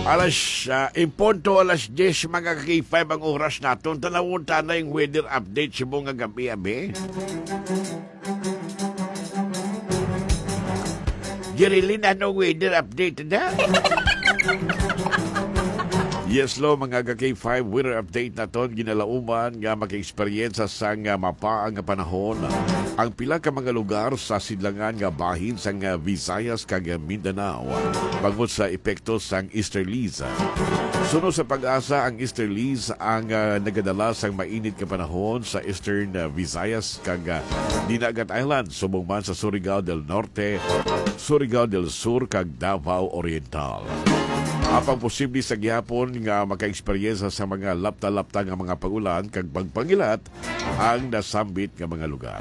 Impunto alas 10 mga K5 ang oras naton. Tanawon na yung weather update sa mga gabi, abe. Jerilyn, ano weather update na? Yes, lo, mga K5 weather update na ton. Ginalauman nga maki-experience sa nga mapaang nga panahon. Ang pila ka mga lugar sa sidlangan nga bahin sa nga Visayas kag Mindanao bangod sa epekto sang easterlies. Sunod sa pag-asa ang easterlies ang nagadala sang mainit ka panahon sa eastern Visayas kag Dinagat Island subong man sa Surigao del Norte, Surigao del Sur kag Davao Oriental. Apang posible sa gihapon nga maka-eksperyensya sa mga lapta-lapta nga mga pagulan kag pagpangilat ang nasambit nga mga lugar.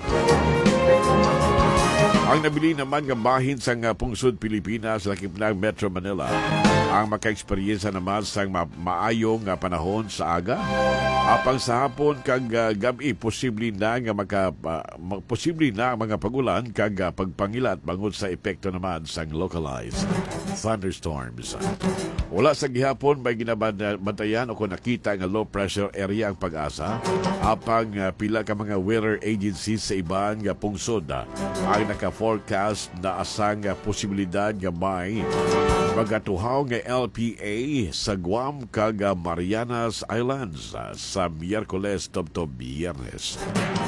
Ang nabili naman nga bahin sa nga pungsod Pilipinas lakip ng Metro Manila ang maka-eksperyensya naman sa maayong nga panahon sa aga. Apang sa hapon kag gabi posible na posible na ang mga pagulan kag pagpangilat bangod sa epekto naman sang localized thunderstorms. Wala sa gihapon may ginabantayan o kung nakita nga low pressure area ang pag-asa. Apang pila ka mga weather agencies sa ibang pungsod ang naka-forecast na asang posibilidad nga may magatuhaw nga LPA sa Guam kag Marianas Islands sa Miyerkules tubtob Biyernes.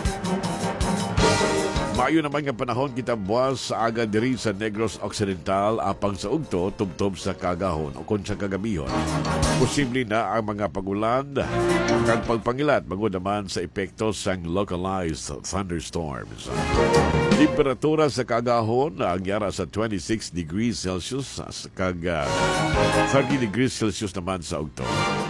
Maayo naman nga panahon kita buwas sa aga diri sa Negros Occidental apang sa ugto tubtob sa kagahon o kon sa kagabihon. Posible na ang mga pagulan kag pagpangilat bangod naman sa epekto sang localized thunderstorms. Temperatura sa kagahon ang yara sa 26 degrees Celsius kag 30 degrees Celsius naman sa ugto.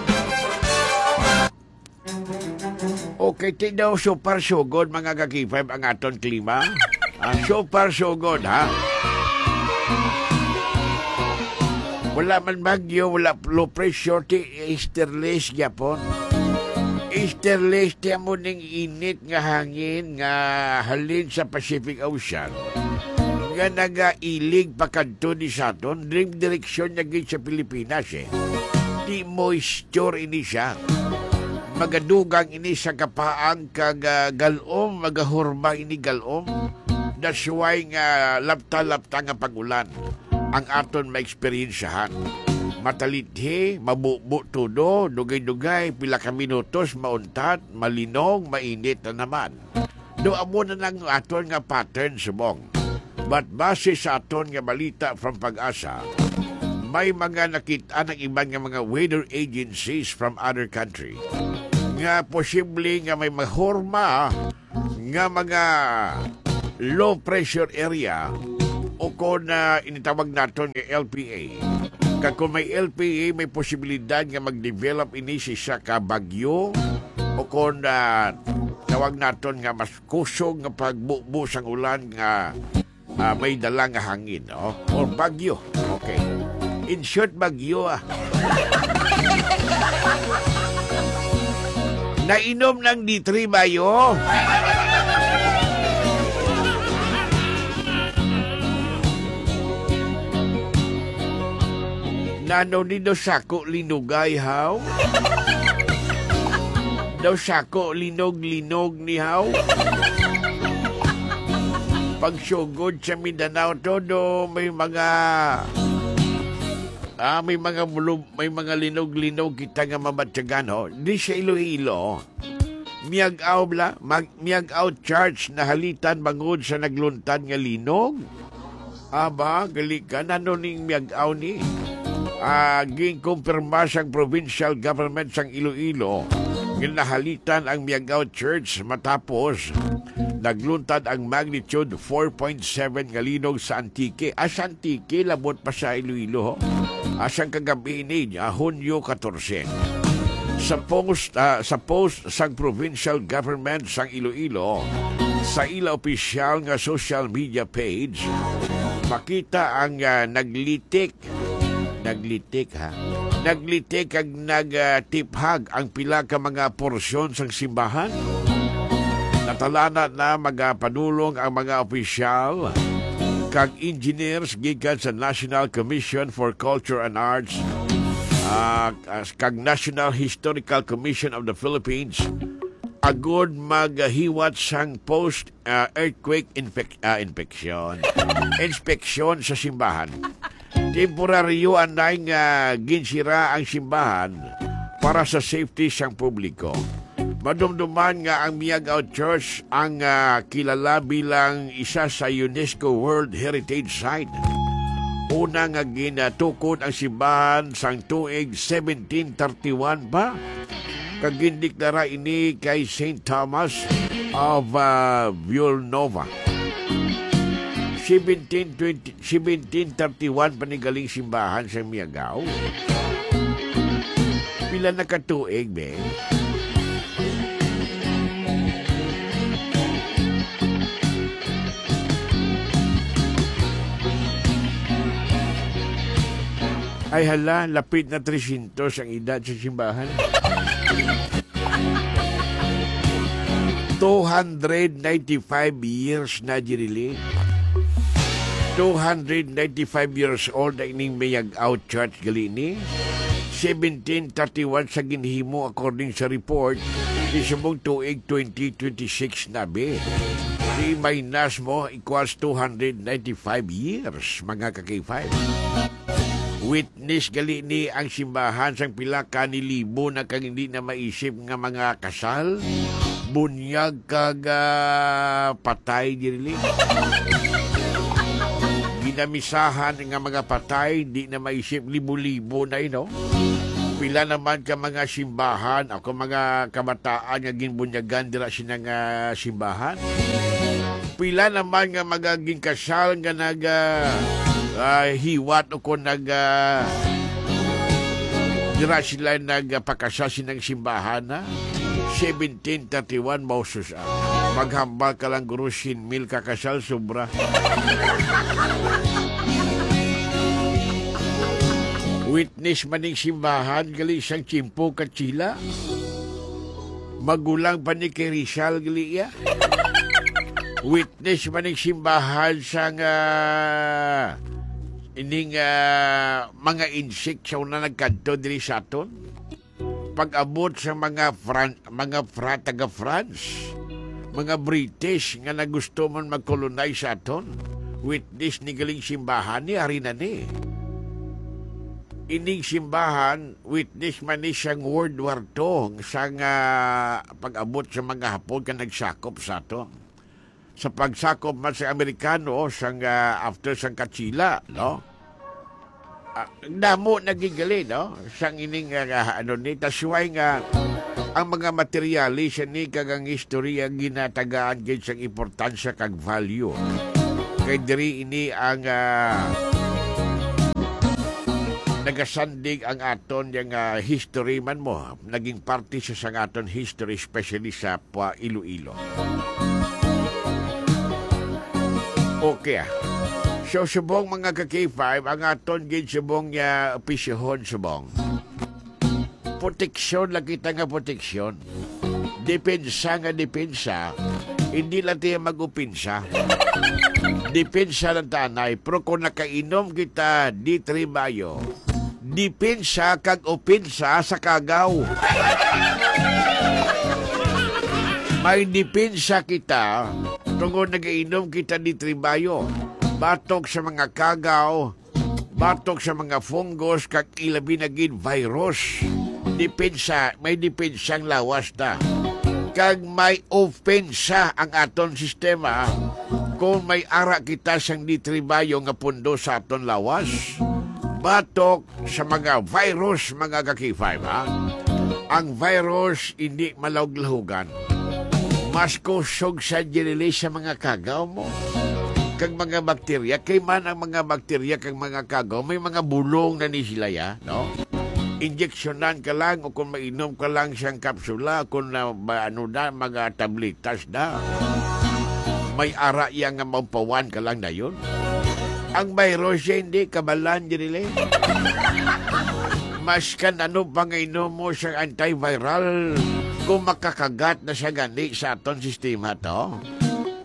Okay, tinaw super so good mga K5 ang aton klima. Super so good, ha? Wala man bagyo, wala low pressure, easterlies yapon. Easterlies tiya mo ning init nga hangin nga halin sa Pacific Ocean. Nga nagailig pakadto ni saton, dream direksyon niya sa Pilipinas eh. Di moisture ini siya. Magadugang ini sa kapaang kag galom, magahurma ini galom. That's why nga lapta-lapta nga pagulan ang aton ma-experiensyahan. Matalithi, mabubo tudo, dugay-dugay, pila ka minutos, mauntat, malinog, mainit na naman. Doa mo na ng aton nga pattern subong. But base sa aton nga balita from Pag-asa, may mga nakita ng ibang nga mga weather agencies from other country nga posible nga may mahorma nga mga low pressure area o kung initawag natin nga LPA. Kung may LPA, may posibilidad nga mag-develop ini siya ka bagyo o kung tawag natin nga mas kusog nga pagbubo sang ulan nga may dalang nga hangin o bagyo. Okay. In short, bagyo Nainom ng D3 bayo? Nano ni do sako linugay haw? Daw sako linog-linog ni haw? Pagsugod sa Mindanao todo may mga may mga linog-linog kita nga mamatyagan ho. Di siya Iloilo. Miag-aw church na halitan bangod sa nagluntad nga linog. Aba, gali ka na ning miag-aw ni. Ging kumpirma sang provincial government sang Iloilo. Ginahalitan ang miag-aw church matapos nagluntad ang magnitude 4.7 nga linog sa Antique. Sa Antique, labot pa sa Iloilo ho. Asang kagabi niya, Hunyo 14. Sa post sang provincial government sang Iloilo, sa ila opisyal nga social media page, makita ang naglitik kag nagtiphag ang pila ka mga porsyon sang simbahan. Natalana na magapadulong ang mga opisyal kag engineers gikan sa National Commission for Culture and Arts kag National Historical Commission of the Philippines agod maghiwat sang post-earthquake inspeksyon sa simbahan. Temporaryo anay nga ginsira ang simbahan para sa safety sang publiko. Madumduman nga ang Miagao Church ang kilala bilang isa sa UNESCO World Heritage Site. Una nga ginatukod ang simbahan sang tuig 1731 ba? Kagindiklara ini kay St. Thomas of Villanova. 1731 panigaling simbahan sa Miagao. Pila na katuig, be? Ay hala, lapit na 300 ang edad sa simbahan. 295 years na dirili. 295 years old ang ining Miagao Church gali ni. 1731 sa ginhimo according sa report. Isubong tuig 2026 na be. Di minus mo equals 295 years mga ka-K5. Witness gali ni ang simbahan sang pila ka ni libo na kang hindi na maisip nga mga kasal, bunyag kag patay dirili. Ginamisahan nga mga patay, di na maisip libo-libo na ino. Pila naman ka mga simbahan ako mga kabataan nga ginbunyagan dira sinang simbahan. Pila naman nga magaging kasal nga hiwat o kung dira sila nagpakasal sinang simbahan na 1731 Moses maghambal ka lang guru sinmil kakasal sobra. Witness maning simbahan gali siyang Chimpo Kachila magulang pa ni kay Rizal gali ya. Witness maning simbahan sang ining mga insect sa una nagkanto diri sa aton. Pag-abot sa mga taga France, mga British nga nagusto man mag-colonize sa aton. Witness ni galing simbahan ni ari na ni. Ining simbahan witness man ni siyang World War II sang pag-abot sa mga Hapon nga nagsakop sa aton. Sa pagsakop man sa Amerikano sang after sang Kachila, no? Damo nagigali, no? Sang ining ni tasway nga ang mga materialis ni kagang istorya ginatagaan gid sang importansya kag value. Kay diri ini ang nagasandig ang aton yang history man mo, naging parte sa sang aton history especially sa Iloilo. Okay So subong mga ka-K5 ang aton gid subong ya opisyahon subong. Proteksyon lang kita nga proteksyon. Depensa nga depensa. Hindi lang tayo mag-upinsa. Depensa ng tanay. Pero kung nakainom kita di tribayo, depensa kag upinsa sa kagaw. May depensa kita tungkol nag-inom kita di tribayo. Batok sa mga kagaw, batok sa mga fungus, kag ilabi na gid virus. Depensa, may depensang lawas na. Kag may ofensa ang aton sistema kung may ara kita sang di tribayo nga pundo sa aton lawas. Batok sa mga virus, mga ka-K5, ha? Ang virus hindi malawag-lahugan. Mas kusog sa dinili sa mga kagaw mo. Kag mga bakterya, kay man ang mga bakterya kag mga kagaw, may mga bulong na ni sila ya, no? Injeksyonan ka lang o kung mainom ka lang siyang kapsula, kung mga tablitas na. May ara yang nga mampawan ka lang na yun. Ang virus hindi, kabalan dinili. Mas kan ano pang inom mo sa antiviral kung makakagat na siya gani sa aton sistema to.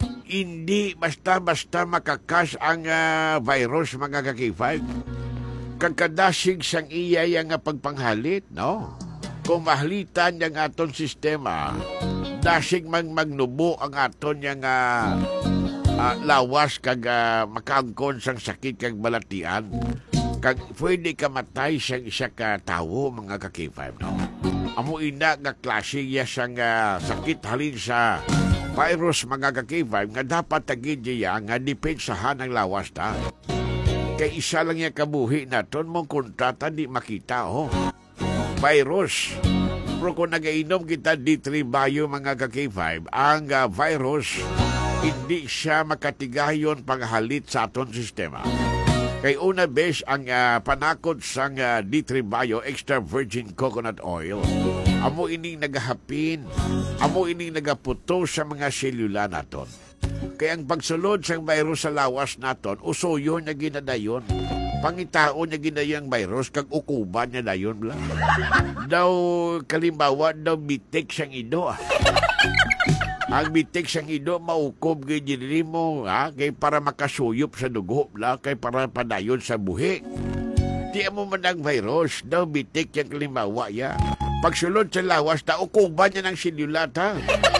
Hindi basta-basta makakas ang virus, mga ka-K5. kagkadasig sang iya nga pagpanghalit, no? Kung mahalitan yang aton sistema, dasig magnubo ang aton yang lawas kag makaangkon sang sakit kag balatian. Kag pwede ka matay sang isa ka tawo, mga ka-K5, no? Amo ina nga klase ya sang sakit halin sa virus, mga ka-K5, nga dapat tagid niya nga depensahan ang lawas ta. Kay isa lang yung kabuhi naton mong kontrata di makita, virus. Pero kung nagainom kita D3 Bio, mga ka-K5, ang virus hindi siya makatigayon panghalit sa aton sistema. Kay una bes ang panakot sang D3 Bio extra virgin coconut oil. Amo ining nagahapin, amo ining nagaputo sa mga selula naton. Kaya ang pagsulod sang virus sa lawas naton, usoyo niya ginadayon. Pangitaon niya ginayang virus, kag ukuban niya dayon bla. Daw kalimbawa, daw bitik siyang ido. Ang bitik siyang ido, maukob kay dinili mo, kay para makasuyop sa dugo, bla, kay para padayon sa buhi. Di mo man ang virus, daw bitik yung kalimbawa ya. Pagsulod sa lawas, daw ukuban niya ng silulata.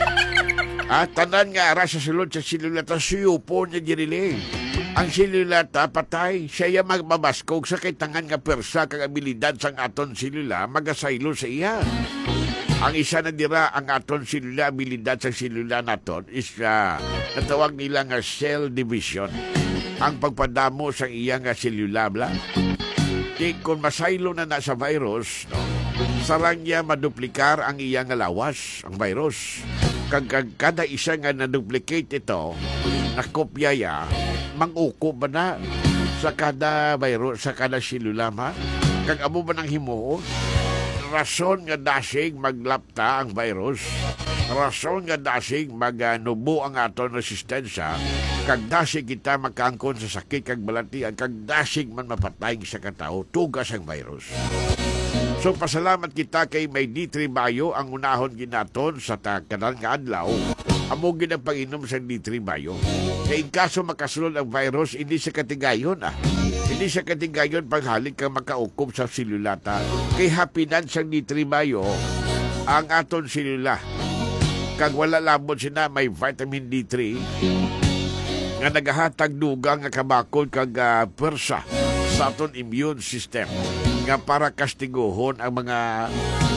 Tanan nga ara sa sulod sa silulata, suyupo niya dinili. Ang silulata patay, siya magbabaskog sa kaitangan nga persa kag abilidad sang aton silula magasaylo sa iya. Ang isa na dira ang aton silula, abilidad sa silula naton is natawag nila nga cell division. Ang pagpadamo sa iya nga silula bla. Di kung masaylo na sa virus, no, sarang niya maduplikar ang iya nga lawas, ang virus. Kada isa nga na-duplicate ito, nakopya ya, manguko ba na sa kada virus, sa kada silula ma? Kag amo ba ng himuon? Rason nga dasig maglapta ang virus. Rason nga dasig magnubo ang aton resistensya. Kag dasig kita makangkon sa sakit kag balatian. Kag dasig man mapatay sa katao, tugas ang virus. So pasalamat kita kay may D3 Bio ang unahon ginaton sa kanal nga adlaw. Amo gid ang pag-inom sa D3 Bio. Kay kaso makasulod ang virus, hindi sa katigayon Hindi sa katigayon paghalik kang makaukob sa silulata. Kay hapinan sa D3 Bio ang aton silula. Kag wala labot sina may vitamin D3 nga nagahatag dugang nga kabakod kag persa sa aton immune system nga para kastiguhon ang mga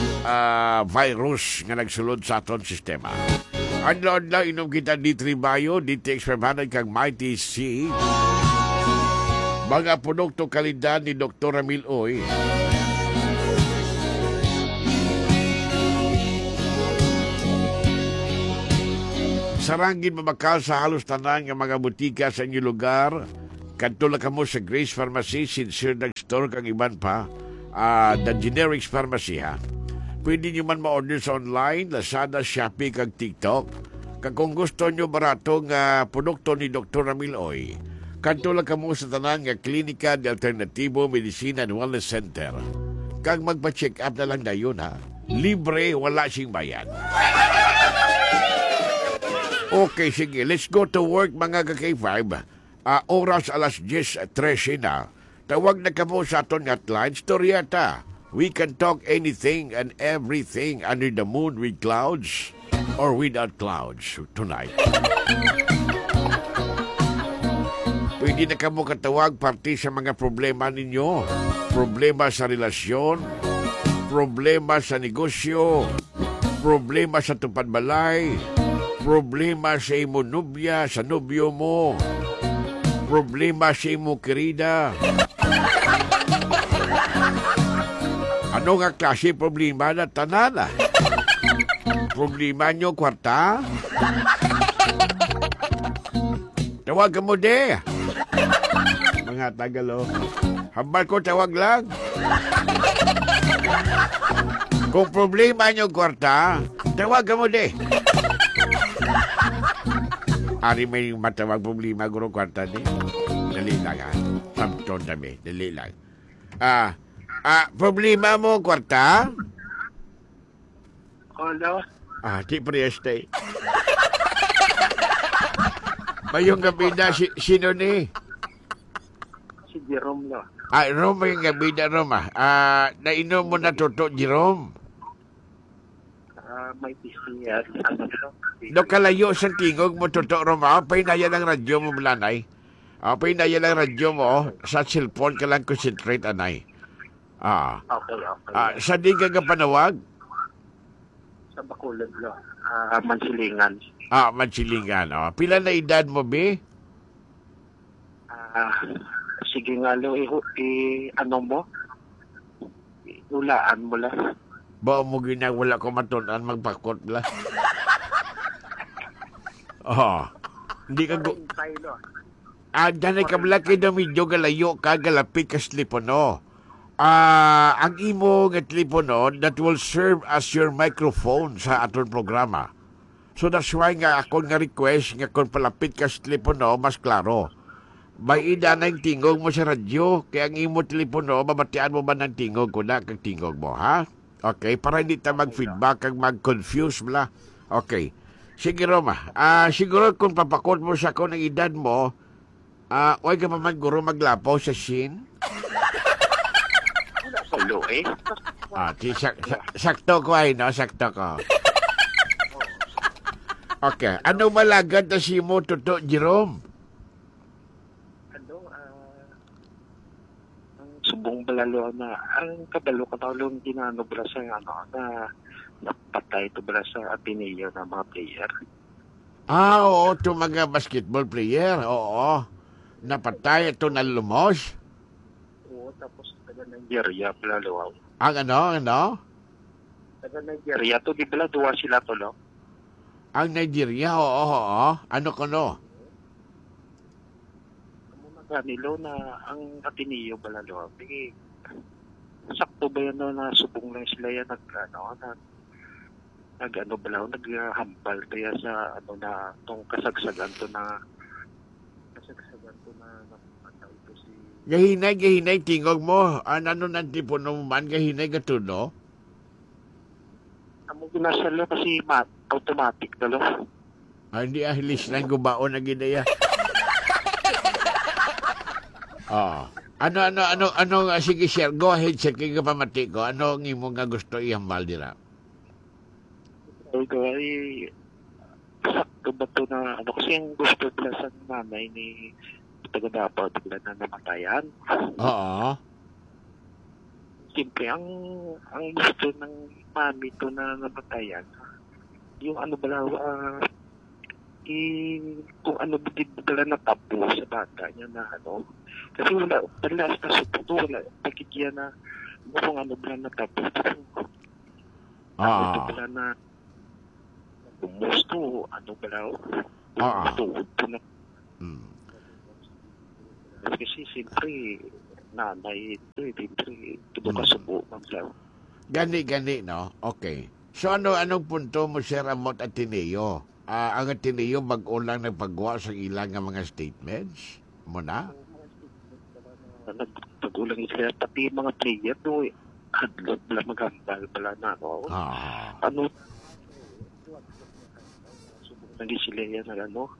virus nga nagsulod sa aton sistema. Adlaw-adlaw inom kita D3 Bio, DTX 500 kag Mighty C. Mga produkto kalidad ni Dr. Ramil Oy. Sarangin mamakal sa halos tanan nga mga butika sa inyong lugar. Kadto ka mo sa Grace Pharmacy, Sincere Drugstore kang iban pa, the Generics Pharmacy ha. Pwede nyo man ma-order sa online, Lazada, Shopee kag TikTok. Kag kung gusto nyo baratong produkto ni Dr. Ramil Oy, kadto ka mo sa tanan nga Klinika de Alternativo Medicine and Wellness Center. Kag magpa-check up na lang dayon ha. Libre, wala sing bayan. Okay, sige, let's go to work, mga ka-K5. Oras alas 10:13 na. Tawag na kamo sa aton hotline, Storyata. We can talk anything and everything under the moon with clouds or without clouds tonight. Pwede na kamo katawag parte sa mga problema ninyo. Problema sa relasyon, problema sa negosyo, problema sa tupad balay, problema sa imo nubya, sa nubyo mo, problema sa imo kirida. Ano nga klase problema na tanana? Problema nyo kwarta? Tawag ka mo de. Mga Tagalo. Hambal ko tawag lang. Kung problema nyo kwarta, tawag ka mo de. Ari may matawag problema guro kwarta ni. Dali lang ha. Samton dami. Dali lang. Problema mo kwarta? Hello? Di prieste. Mayong gabi na sino ni? Si Jerome lo. Roma yung gabi na Roma. Nainom mo na toto, Jerome. May busy at ano to? No kalayo sa tingog mo toto, Roma. Pahinaya ng radyo mo, Malanay. Pahinaya ng radyo mo. Sa cellphone ka lang concentrate, anay. Okay, okay. Sa di ka panawag? Sa Bacolod lo. Mansilingan. Mansilingan. Pila na edad mo, be? Sige nga lo, ano mo? Hulaan mo lang. Ba mo ginawala ko matunan magpakot la. Hindi ka go. Danay ka malaki na medyo galayo ka, galapit ka slipono. Ang imo nga telepono that will serve as your microphone sa aton programa. So that's why nga ako nga request nga kung palapit ka slipono, mas klaro. May ida na yung tingog mo sa radyo, kaya ang imo telepono, babatian mo ba ng tingog ko na kag tingog mo, ha? Okay, para hindi tayo mag-feedback kag mag-confuse bla. Okay. Sige, Roma. Siguro kung papakot mo sa ako ng edad mo, huwag ka pa man guro maglapaw sa sin. Hello, eh. Sakto ko ay, no? Sakto ko. Okay. Ano malagad na si mo, Toto, Jerome? Subong balalo na ang kabalo katalong ginano bra sa na napatay to bra sa Ateneo na mga player. Oo, ito mga basketball player. Oo. Napatay ito na lumos. Oo, tapos taga Nigeria balalo. Ang ano? Taga Nigeria to di bala duwa sila to lo. Ang Nigeria, oo. Ano ko no? Kanilo na ang Ateneo balalo. Sige. Sakto ba yan na subong lang sila yan naghambal kaya sa na tong kasagsagan to na napatay to si Gahinay, tingog mo. Ano nang tipo mo man, gahinay gatuno? amo ginasalo kasi automatic dalo. Hindi ahilis lang gubaon na ginaya. Ano, sige, share. Go ahead, sir. Kaya pamati ko. Ano ang imo nga gusto ihambal dira? Ito ay sakto ba to na kasi ang gusto pala sa nanay ni taga dapat pala na namatayan. Oo. Siyempre, ang gusto ng mami to na namatayan, yung kung ano bigla na tapo sa bata niya na kasi wala palas na suputo wala pagkikya na kung ano bigla na tapo ito bigla na bumusto tuod po na kasi siyempre nanay ito siyempre ito kasubo maglaw Gani, no? Okay. So, anong punto mo, Sir Amot Ateneo? Ang Ateneo mag-ulang nagpagawa sa ilang nga mga statements? Muna? Nagpagulang sila, pati mga player, no, hadlot bala maghambal bala na, no? Naging sila yan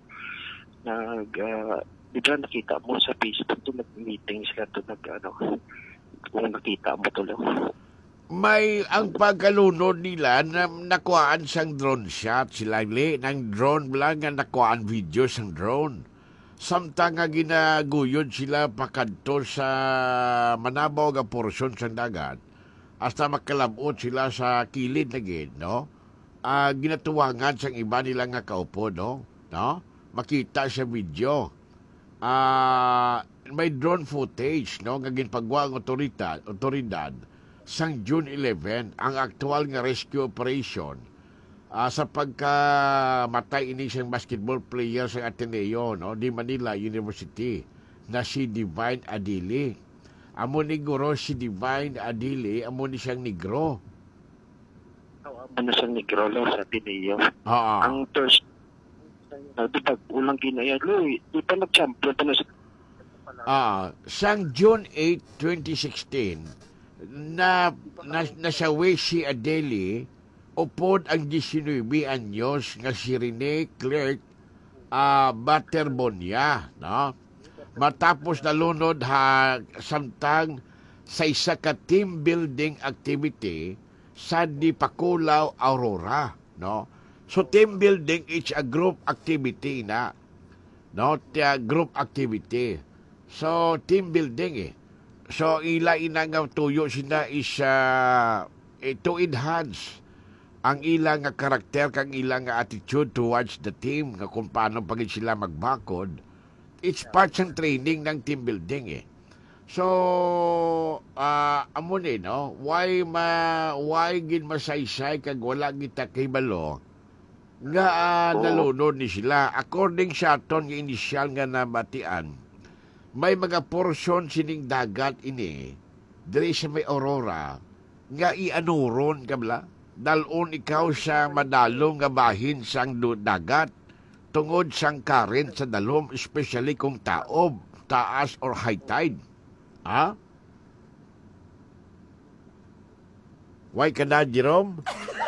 di ba nakita mo sa Facebook to, nag-meeting sila to, kung nakita mo to lang. May ang pagkalunod nila na nakuhaan sang drone shot sila ng drone lang nga nakuhaan video sang drone. Samtang nga ginaguyod sila pakadto sa manabaw nga porsyon sa dagat hasta makalabot sila sa kilid na gid, no? Ginatuwangan sang iba nila nga kaupo, no? Makita sa video. May drone footage, no? Nga ginpagwa ang otoridad sang June 11 ang aktual nga rescue operation sa pagkamatay ini siyang basketball player sa Ateneo, no, di Manila University na si Divine Adili. Amo ni guro si Divine Adili, amo ni siyang negro. Ano siyang negro lang sa Ateneo. Ang first di ba ulang ginaya di pa nag-champion pa na sang June 8, 2016 nasawi si Adeli upod ang 19 anyos nga si Rene Clerk Baterbonia, no? matapos nalunod ha samtang sa isa ka team building activity sa Dipakulaw, Aurora, no? So team building is a group activity na, no? Group activity. So team building eh. So ila nga tuyo sila is to enhance ang ilang nga karakter kang ilang nga attitude towards the team nga kung paano pagin sila magbakod. It's part ng training ng team building eh. So, amo ni, no? Why gin masaysay kag wala kita kay balo nga nalunod ni sila. According sa aton nga inisyal nga nabatian, may mga portion sining dagat ini diri sa may Aurora nga ianuron kabla. Dalon ikaw sa madalom nga bahin sang dagat tungod sang current sa dalom, especially kung taob, taas or high tide. Ha? Why ka na, Jerome?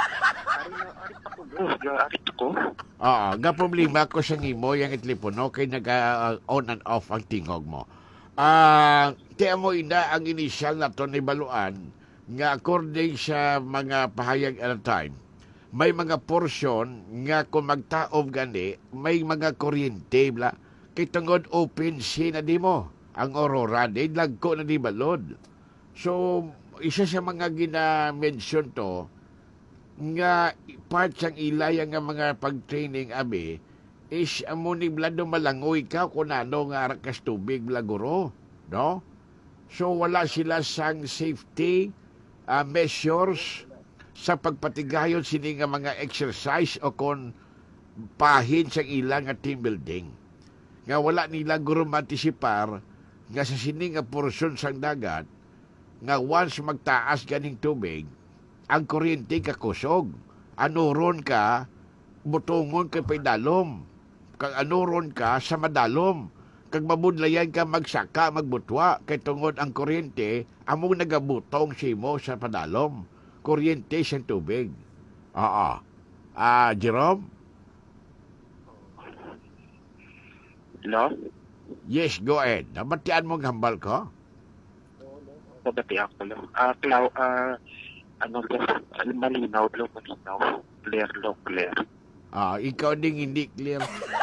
Ari ko. Nga problema ko sa ngimo yung itlipono kay nag-on and off ang tingog mo. Tiya mo ina ang inisyal na to ni Baluan nga according sa mga pahayag at a time, may mga portion nga kung magtaob gani, may mga kuryente bla, kay tungod open sea na di mo. Ang Aurora, di lagko na di balod. So, isa sa mga gina-mention to, nga part sang ilaya nga mga pag-training abi, is amo ni blado malangoy ka kung ano nga arakas tubig blaguro. No? So, wala sila sang safety measures sa pagpatigayon sini nga mga exercise o kon pahin sa ilang nga team building. Nga wala nila guro matisipar nga sa sini nga porsyon sang dagat nga once magtaas ganing tubig ang kuryente kakusog. Anuron ka butungon kay pedalom. Kag anuron ka sa madalom. Kag mabudlayan ka magsaka magbutwa kay tungod ang kuryente among nagabutong simo sa padalom. Kuryente sa tubig. Jerome? Hello? Yes, go ahead. Nabatian mo ang hambal ko? Pabati ako lang. Malinaw. Clear. Ikaw ding hindi clear.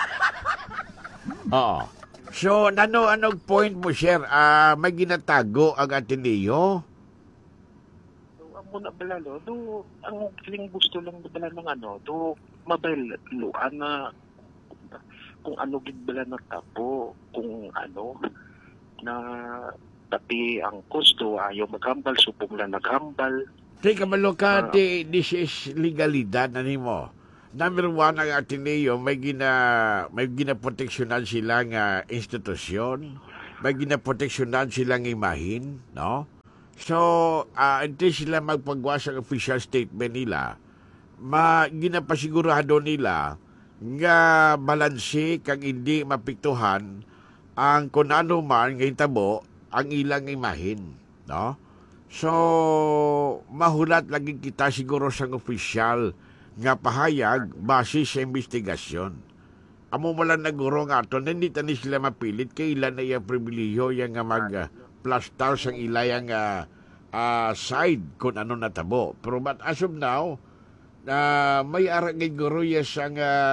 Oo. So, anong point mo, sir? May ginatago ang Ateneo? Amo na bala, ang feeling gusto lang na bala ng mabayluan na kung ano gidbala na tapo, kung ano, na pati ang gusto, ayaw maghambal, supong lang naghambal. Teka, ka, this is legalidad na nimo. Number one, ang Ateneo, may ginaproteksyonan silang institusyon, may ginaproteksyonan silang imahin, no? So, hindi sila magpagawa sa official statement nila, ginapasigurado nila nga balanse kang hindi mapiktuhan ang kung ano man nga hitabo ang ilang imahin, no? So, mahulat lagi kita siguro sa official nga pahayag base sa investigasyon. Amo malang naguro nga ato, hindi tani sila mapilit kay ilan na yung pribiliyo yung nga mag-plastar sa ilayang side kung ano natabo. Pero but as of now, may aragay guro yung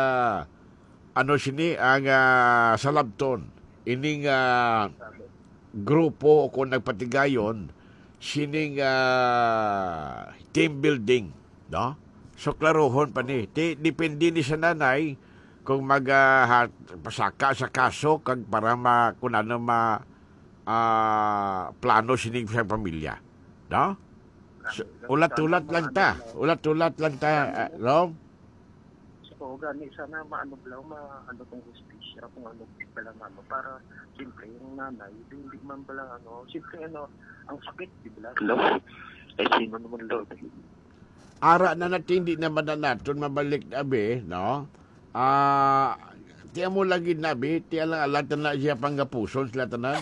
ang salabton. Ining grupo kung nagpatigayon, sining team building, no? So, klarohon pa ni. Depende ni sa nanay kung pasaka sa kaso kag para kung ano plano sining sa pamilya. No? So, ulat-ulat lang ta. Rom? So, gani, sana maano tong justisya, kung ano pala para siyempre yung nanay, hindi man pala siyempre ang sakit, di ba? Hello? Sino naman daw? Ara na natin, hindi naman na natin mabalik na be, no? Tiya mo lagi na be, tiya lang alat na siya panggapuson sila tanan.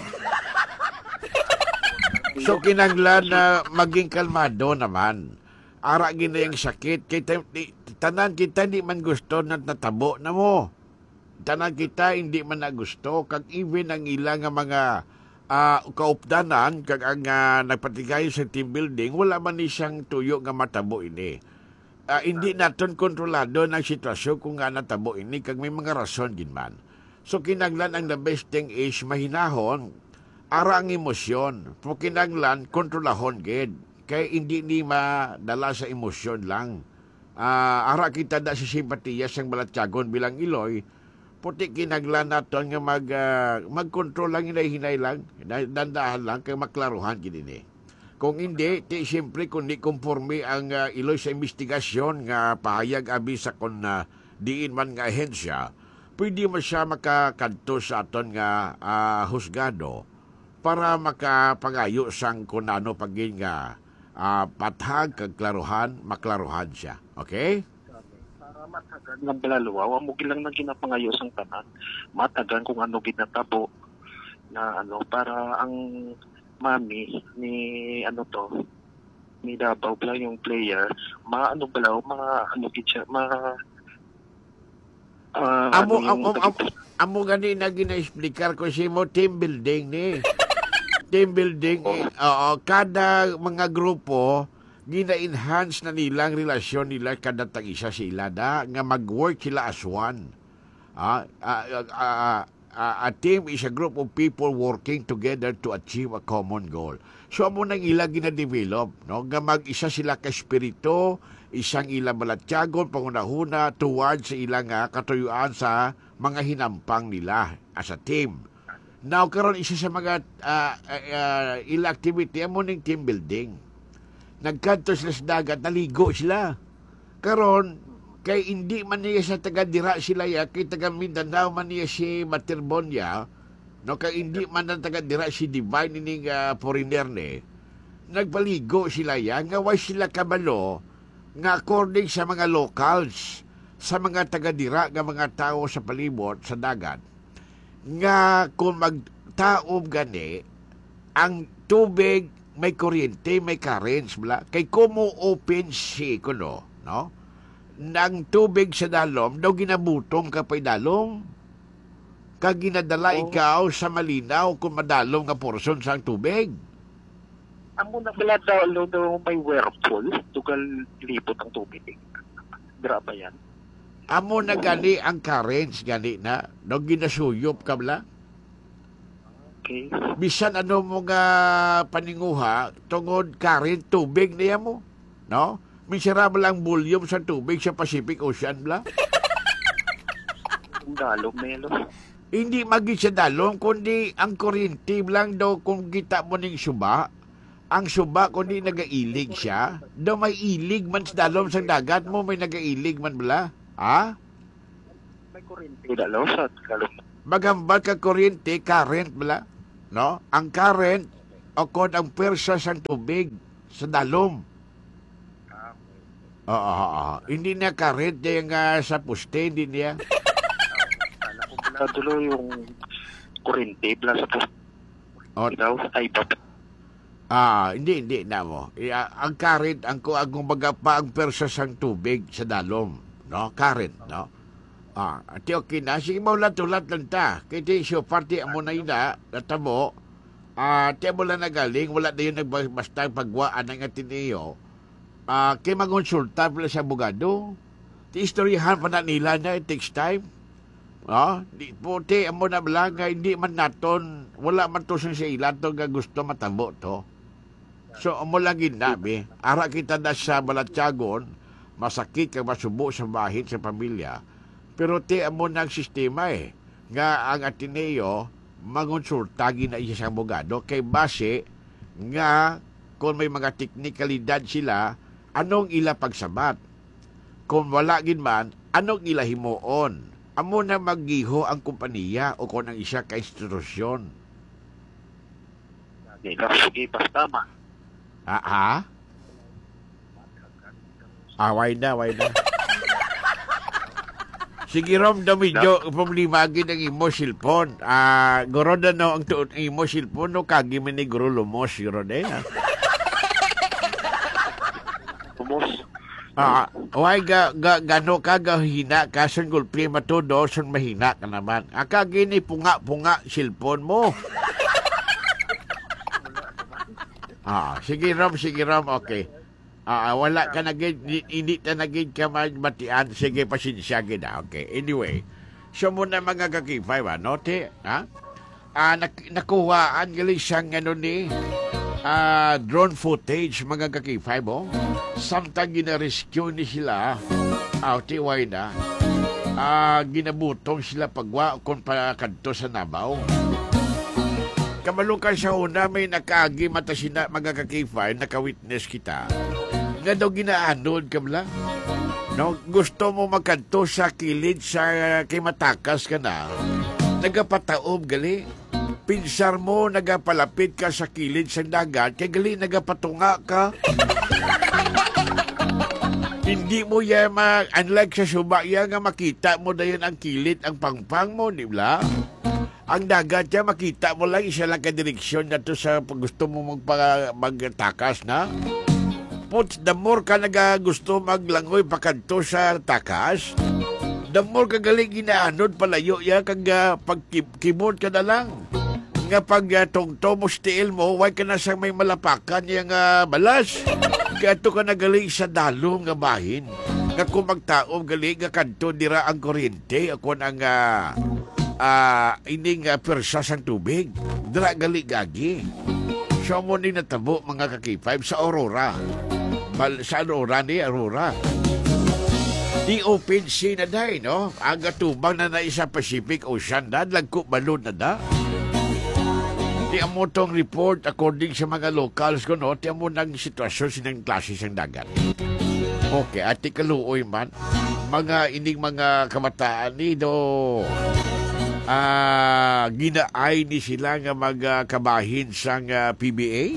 So, kinanglan na maging kalmado naman. Ara gina yung sakit. Tanan kita, di man gusto na natabo na mo. tanan kita hindi man na gusto kag even ang ilang nga mga kaupdanan kag ang nagpatigay sa team building wala man ni siyang tuyo nga matabo ini. Hindi naton kontrolado ng sitwasyon kung nga natabo ini kag may mga rason gid man. So kinanglan ang the best thing is mahinahon ara ang emosyon. Po kinanglan kontrolahon gid kay hindi ni madala sa emosyon lang. Ara kita da sa simpatiya sang balatyagon bilang Iloy, puti kinaglan naton nga magkontrol lang hinay lang, dandahan lang kay maklaruhan gid ini. Kung hindi, siyempre kung di konforme ang Iloy sa investigasyon nga pahayag abi sa kon diin man nga ahensya, pwede mo siya makakadto sa aton nga husgado para makapangayo sang kunano pagin nga pathag kag klaruhan, maklaruhan siya. Okay? Para matagan ng balaluwa, mo gilang na ginapangayo sang tanan. Matagan kung ano ginatabo na para ang mami ni ni Davao bala yung player, amo gani na gina-explicar ko si mo team building ni. Team building, kada mga grupo, gina-enhance na nilang relasyon nila kada tag-isa sila nga mag-work sila as one. A team is a group of people working together to achieve a common goal. So, amo nang ila gina-develop, no? Nga mag-isa sila ka espiritu, isang ilang balatyagon, pangunahuna, towards sa ilang katuyuan sa mga hinampang nila as a team. Now, karon isa sa mga ila activity, amo ning team building. Nagkanto sila sa dagat, naligo sila. Karon, kay hindi man niya sa taga-dira sila kay taga-Mindanao man niya si Materbonia, no, kay hindi man na taga-dira si Divine ining foreigner ni, nagpaligo sila nga way sila kabalo, nga according sa mga locals, sa mga taga-dira nga mga tao sa palibot, sa dagat, nga kung magtaob gani, ang tubig may kuryente, may currents, bla, kay kumo open si kuno, no? Nang tubig sa dalom, daw ginabutong ka pa'y dalom. Kag ginadala ikaw sa malinaw kung madalom nga porson sa tubig. Amo na bala daw may whirlpool, tugal libot ang tubig. Graba yan. Amo na gani ang currents, gani na. Daw ginasuyop ka bla. Okay. Bisan ano mo nga paninguha, tungod current, tubig niya mo. No? Miserable ang volume sa tubig sa Pacific Ocean, bla. Ang dalom, Melo. Hindi magi sa dalom, kundi ang kuryente lang daw kung kita mo ning suba. Ang suba, kundi nagailig siya. Daw may ilig man sa dalom sa dagat mo, may nagailig man, bla. Ha? May kuryente dalaw sa dalom. Magambat ka kuryente, current, bla. No? Ang current, o kung ang persa sa tubig sa dalom. Hindi niya karet yung sa poste, hindi niya. Alam ko pala tuloy yung kurente pala sa poste. Daw, ay baba. Hindi na mo. Ang karet, ang baga pa ang persa sang tubig sa dalom. No? Karet, no? Ati okay na. Sige mo tulat lang ta. Kaya di siya party mo na ina, natamo. Tiya mo lang nagaling, wala na yun nagbasta pagwaan ng Ateneo. Kaya mag-consulta pala sa abogado. Istoryahan pa na nila na, it takes time. Puti, amo na bala nga, hindi man naton, wala man to sa ilan to nga gusto matabo to. So, amo lang ginabi. Ara kita na sa balatyagon, masakit kang masubo sa bahin sa pamilya. Pero ti, amo na ang sistema nga ang Ateneo, mag-consulta gina isa sa abogado, kay base nga, kung may mga teknikalidad sila, anong ila pagsabat? Kung wala gin man, anong ila himuon? Amo na maggiho ang kumpanya o kung ang isa ka institusyon. Sige, basta ma. Why na. Sige Rom, medyo problema gin ang imo silpon. Guro na no, ang imo silpon, no, kagi man ni Guro Lumos, guro na Uy, gano ka gahina ka son gulpi matudo son mahina ka naman. Aka gini punga cellphone mo. Sige Rom, okay. Wala ka nagid, hindi ta nagid ka matian. Sige, pasensya gid okay. Anyway, so muna mga kakipay ba, no, te? Ha? Nakuhaan gali siyang drone footage mga kakipay mo. Samtang gina-rescue ni sila, tiway na, ginabutong sila pagwa kung pakadto sa Nabaw. Kamalukan sa una, may nakaagi mata sina mga kakipay, naka-witness kita. Nga daw ginaanod kamla. No, gusto mo makadto sa kilid sa kay matakas ka na. Nagapataob gali. Pinsar mo, nagapalapit ka sa kilid sa dagat, kay gali nagapatunga ka. Hindi mo unlike sa subaya nga makita mo dayon ang kilid, ang pangpang mo, di ba? Ang dagat niya, makita mo lang, isa lang ka-direksyon na to sa gusto mo magtakas na. Put, the more ka gusto maglangoy pakadto sa takas, the more ka galing ginaanod palayo ya, kag pagkibot ka na lang. Nga pag tungto mo stiil mo, why ka na sa may malapakan yung balas. Kato ka na galing sa dalom nga bahin. Nga kung magtaob galing nga kanto dira ang kuryente, ako ang ining persa sa tubig. Dira galing gagi. So mo ni natabo mga kakipay sa Aurora. Sa Aurora. Di open sea na dahi, no? Aga tubang na isa Pacific Ocean na, lagko balon na da. Di amo tong report according sa mga locals ko, no? Di amo nang sitwasyon sinang klase sang dagat. Okay, ati kaluoy man. Mga ining mga kamataan ni do ginaay ni sila nga magkabahin sang PBA.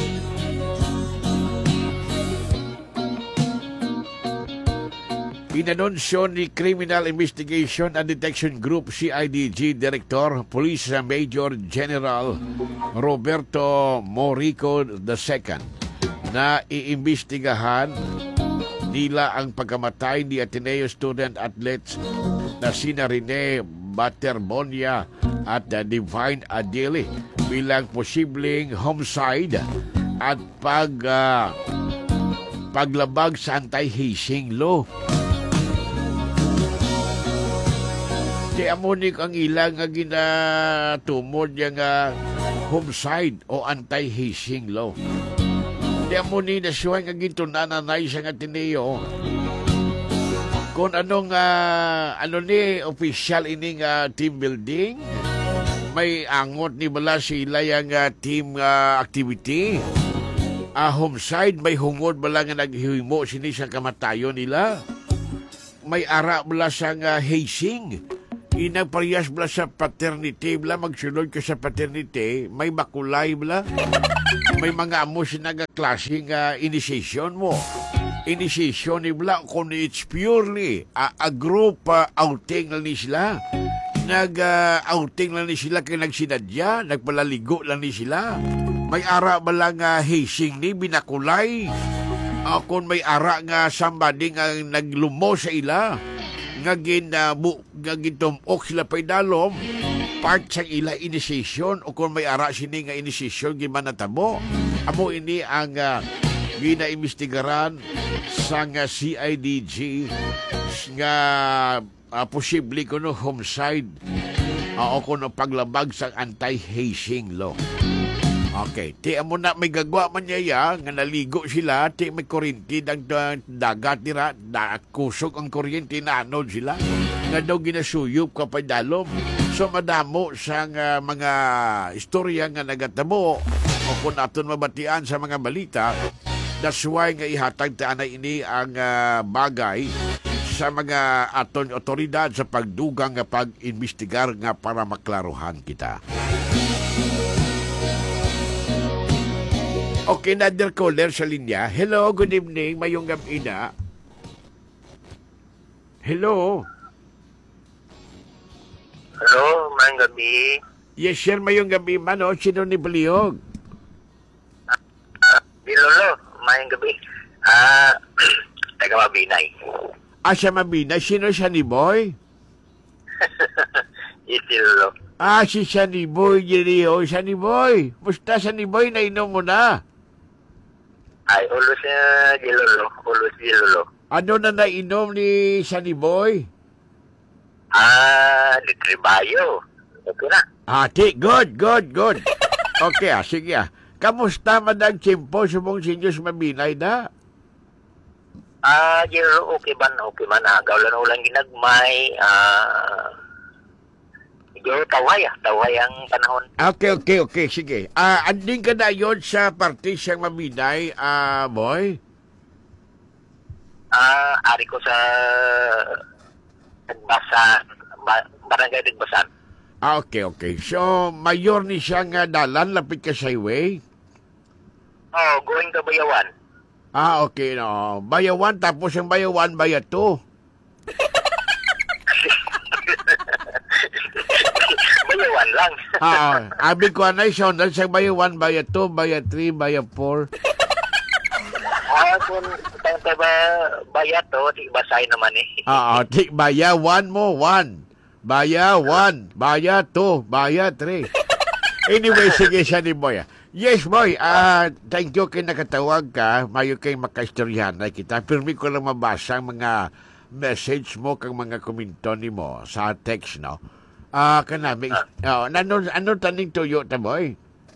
Inanunsyo ni Criminal Investigation and Detection Group CIDG Director Police Major General Roberto Morico II na iimbestigahan nila ang pagkamatay ni Ateneo student athletes na sina Rene Baterbonia at Divine Adili bilang posibleng homicide at paglabag sa anti-hazing law. Di amonik ang ilang nga ginatumod yung homicide o anti-hazing law. Di amonik na siya nga gintunananay sa nga Ateneo. Kung anong official ining team building, may angot ni bala sila yung team activity. Homicide, may hungod bala nga naghihimo sini sa kamatayon nila. May ara bala sa hazing. Inang parehas bala sa paternity bala, magsunod ka sa paternity, may makulay bala. May mga amo sinagaklaseng initiation mo. Initiation ni bala kung it's purely a group outing lang ni sila. Outing lang ni sila kaya nagsinadya, nagpalaligo lang ni sila. May ara bala nga hazing ni binakulay. Kung may ara nga somebody nga naglumo sa ila, nga gintumok sila pa'y dalom, part sa ila initiation, o kung may ara sini nga initiation gimanatabo. Amo ini ang ginaimbestigaran sa nga CIDG nga posible kuno homicide o kuno paglabag sa anti-hazing law. Okay, ti amo na may gagwa man niya nga naligo sila, ti may kuryente ang dagat nila, kusog ang kuryente na anod sila, nga daw ginasuyop ka pa dalom. So madamo sa mga istorya nga nagatamo o kung aton mabatian sa mga balita. That's why nga ihatag taanay ini ang bagay sa mga aton otoridad sa pagdugang nga pag-imbestigar nga para maklaruhan kita. Okay, another caller sa linya. Hello, good evening. Mayong gabi na. Hello. Hello, mayong gabi. Yes, sir, mayong gabi man. O, sino ni Baliyog? Di Lolo, mayong gabi. taga Mabinay. Sa Mabinay, sino Sunny Boy? Iti Lolo. Si Sunny Boy, Jericho. Sunny Boy, musta Sunny Boy, nainom mo na? Ay, always di Lolo. Always di Lolo. Ano na nainom ni Sunny Boy? Di Tribayo. Okay na. Good. Okay, sige. Kamusta man ang tsimpo subong sinyos Mabinay na? Di Lolo, okay man. Agaw lang ulang ginagmay. Medyo taway ang panahon. Okay, sige. Anding ka na yon sa party siyang Mabinay, boy? Ari ko sa Nagbasan, Barangay Nagbasan. Okay. So, mayor ni siyang dalan, lapit ka sa highway? Going to Bayawan. Okay, no. Bayawan, tapos ang Bayawan, Bayato. Bayawan lang. Abi ko anay, sondan sa Bayawan, Bayato, Bayat 3, Bayat 4. Kung tayo bayat di basay naman eh. Baya 1 mo, 1. Baya 1, Baya 2, Baya 3. Anyway, sige siya ni Boy. Yes, Boy. Thank you kay nakatawag ka. Mayo kay makaistoryahan na kita. Pirmi ko lang mabasa ang mga message mo kang mga komento ni mo sa text, no? Ano taning tuyo ta, Boy?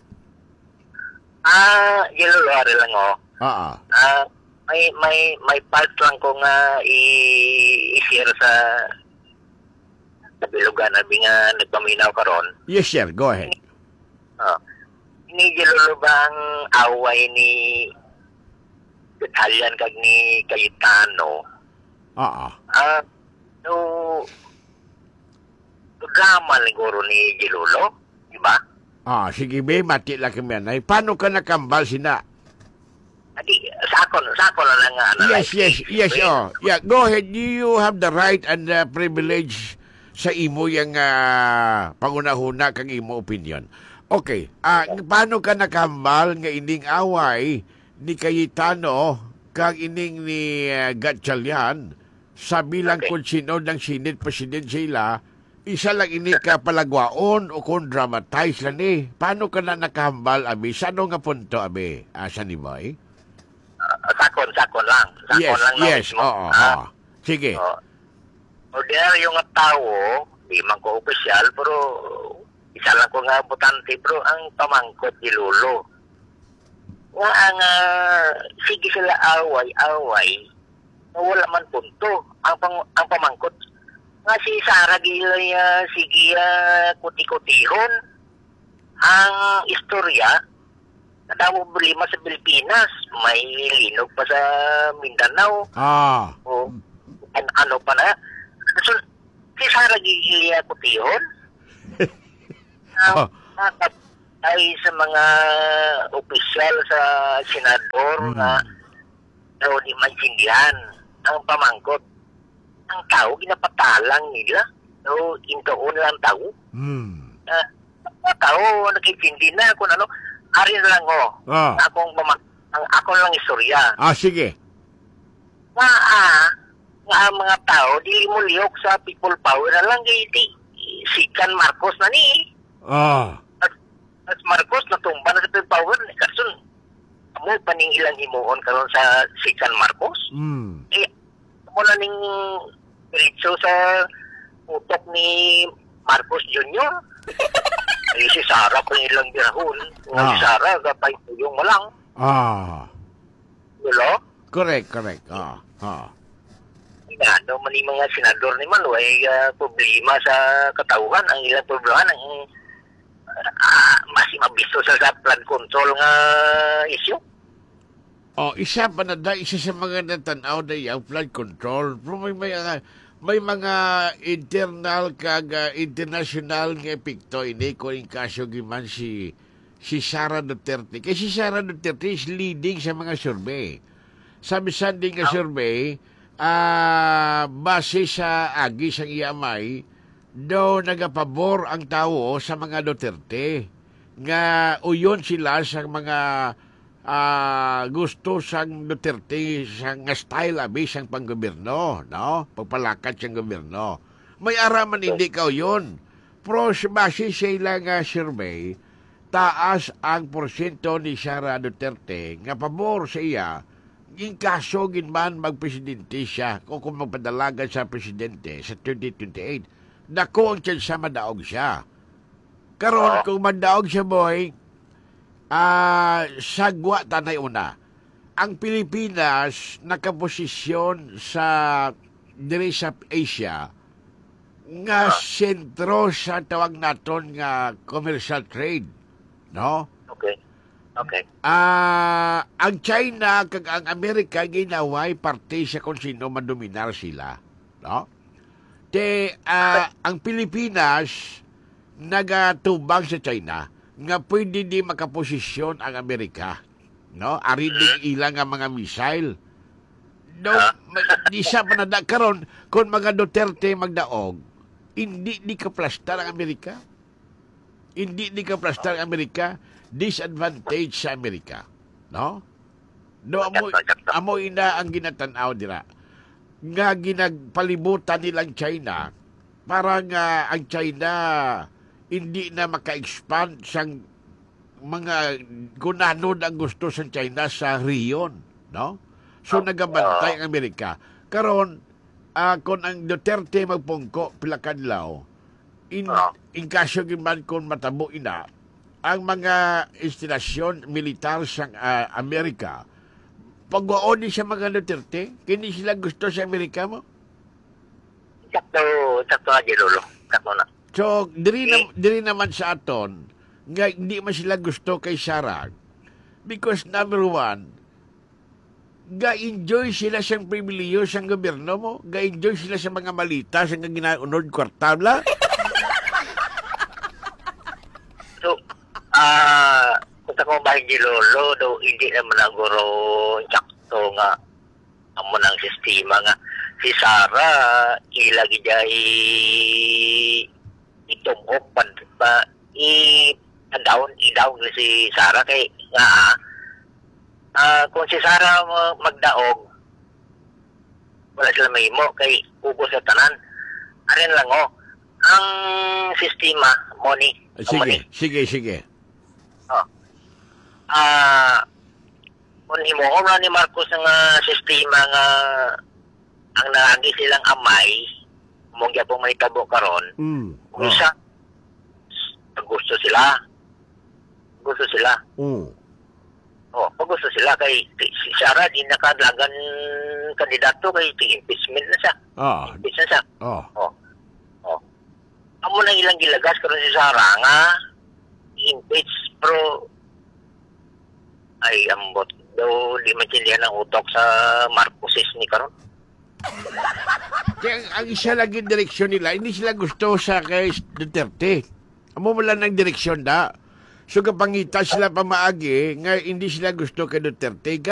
Yellow lang may part lang ko nga i-share sa bilugan na nga nagpaminaw karon. Yes, sir. Go ahead. Inigilolo ba ang away ni Italian kag ni Cayetano? Drama siguro ni Gilulo, di ba? Sige, may mati lang kami yan. Paano ka nakambal sina? Sakon na lang Yes. Yeah, go ahead. You have the right and the privilege sa imo yung pangunahuna kang imo opinion. Okay, paano ka nakambal nga ining away ni Cayetano kag ining ni Gatchalian sa bilang kung sino ng Senate President sila, isa lang ini ka palagwaon o kung dramatize lang eh. Paano ka na nakahambal, abi? Sa ano nga punto, abi? Sunny Boy? Sakon lang. Yes. Oo. Sige. Ordinaryo nga tao, di man ko opisyal, pero isa lang ko nga butante, pero ang pamangkot ni Lolo. Nga ang sige sila away, wala man punto. Ang pamangkot. Nga si Sara gilay, sige kuti-kutihon. Ang istorya, nadawo problema sa Pilipinas, may linog pa sa Mindanao. O ano pa na. So, si Sara gilay kutihon. Ay sa mga opisyal sa senador na daw di maintindihan ang pamangkot. Ang tao, ginapatalang nila. So, intoon lang tao. Tao, nakikindi na kung ano. Ari na lang ako lang istorya. Sige. Nga mga tao, di mo lihok sa people power na lang. Si Can Marcos na ni. At Marcos natumba na sa people power. Kasun, mo paning ilang himuon karon sa si Can Marcos. Mula ning diretso sa utok ni Marcos Jr. Si Sara pa ilang birahon. Si Sara, gapay yung malang. Hello? Correct. Ano man yung mga senador ni Malo ay problema sa katauhan. Ang ilang problema ang mas mabisto sa flood control nga issue. Isa sa mga natanaw na yung flood control. Pero may mga internal kag international nga epekto ini kung yung kaso giman si Sara Duterte. Kasi si Sara Duterte is leading sa mga survey. Sabi sanding nga survey, base sa agi sang iamay, daw nagapabor ang tao sa mga Duterte. Nga uyon sila sa mga gusto sang Duterte sang nga style abi sang panggobyerno, no? Pagpalakat sang gobyerno. May araman hindi ka yun. Pero base sa ilang survey, taas ang porsyento ni Sara Duterte nga pabor sa iya yung kaso ginman magpresidente siya o kung magpadalagan sa presidente sa 2028. Dako ang tsansa madaog siya. Karon kung madaog siya boy, sagwa tanay una. Ang Pilipinas nakaposisyon sa diri sa Asia nga sentro sa tawag naton nga commercial trade, no? Okay. Okay. Ang China kag ang Amerika ginaway parte sa kung sino madominar sila, no? Ang Pilipinas nagatubang sa China nga pwede di makaposisyon ang Amerika, no? Ari din ilang nga mga missile. No, di siya panada karon kung mga Duterte magdaog, hindi di kaplastar ang Amerika. Hindi di kaplastar ang Amerika, disadvantage sa Amerika, no? No, amo ina ang ginatanaw dira nga ginagpalibutan nilang China para nga ang China hindi na maka-expand sang mga gunanod ang gusto sa China sa riyon, no? So nagabantay ang Amerika. Karon kung ang Duterte magpungko pila kadlaw in kaso giman kon matabo ina ang mga instalasyon militar sa Amerika, pagwaon ni sa mga Duterte, kini sila gusto sa Amerika mo? Sakto nga, Lolo. Sakto na. So, diri naman sa aton, nga hindi man sila gusto kay Sara. Because number one, ga-enjoy sila sa pribiliyo sa gobyerno mo, ga-enjoy sila sa mga malita sa ginaunod kwartabla. So, kung sa kong bahin ni Lolo, do, hindi naman ang guro sakto nga amo ng sistema nga si Sara ilagi jay itumok pa i-down si Sara kay nga kung si Sara magdaog wala sila mahimo kay ubos sa tanan arin lang ang sistema money Sige. kung himuon na ni Marcos ang sistema nga ang naagi silang amay mong gyapong may tabo karon kung isa gusto sila pag gusto sila kay si Sara di nakadlagan kandidato kay impeachment na siya amo na ilang gilagas karon si Sara nga impeach pero ay ambot daw di maintindihan ang utok sa Marcoses ni karon. Kaya ang isa lagi direksyon nila, hindi sila gusto sa kay Duterte. Amo wala ng direksyon da. So kapangita sila pamaagi nga hindi sila gusto kay Duterte.